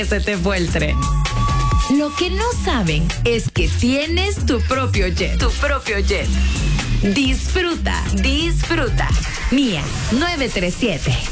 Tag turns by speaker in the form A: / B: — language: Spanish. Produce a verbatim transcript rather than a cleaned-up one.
A: que se te fue el tren. Lo que no saben es que tienes tu propio jet. Tu propio jet. Disfruta, disfruta. Mía, nueve tres siete.